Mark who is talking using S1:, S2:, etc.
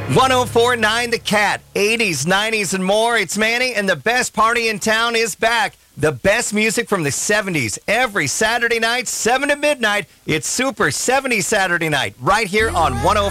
S1: 104.9 The Cat, 80s, 90s, and more. It's Manny, and the best party in town is back. The best music from the 70s. Every Saturday night, 7 to midnight. It's Super 70 Saturday Night, right here on 104.